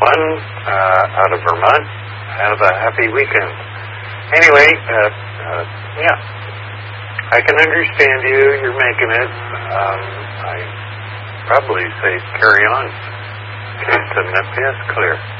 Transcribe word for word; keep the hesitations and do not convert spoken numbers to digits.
everyone uh, out of Vermont. Have a happy weekend. Anyway, uh, uh, yeah, I can understand you. You're making it. Um, I probably say carry on. Okay, so N P S clear.